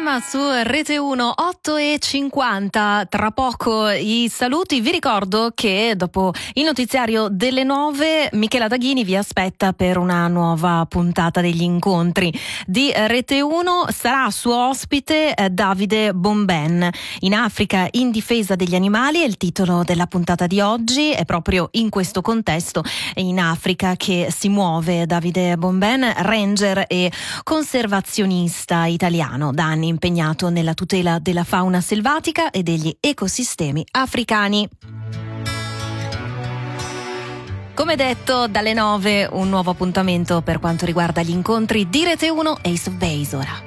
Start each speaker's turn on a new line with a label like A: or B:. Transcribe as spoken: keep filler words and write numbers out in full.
A: Panorama su Rete uno, otto e cinquanta. Tra poco i saluti. Vi ricordo che dopo il notiziario delle nove Michela Daghini vi aspetta per una nuova puntata degli incontri di Rete uno. Sarà suo ospite eh, Davide Bomben. In Africa in difesa degli animali è il titolo della puntata di oggi. È proprio in questo contesto, in Africa, che si muove Davide Bomben, ranger e conservazionista italiano, da anni impegnato nella tutela della fauna selvatica e degli ecosistemi africani. Come detto, dalle nove un nuovo appuntamento per quanto riguarda gli incontri di Rete uno, Ace of Base ora.